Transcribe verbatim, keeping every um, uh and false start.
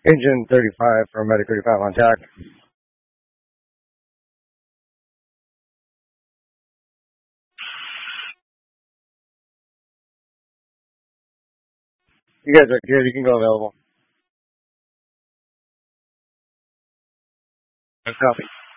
Engine thirty-five from Medic thirty-five on tack. You guys are good. You can go available. Copy.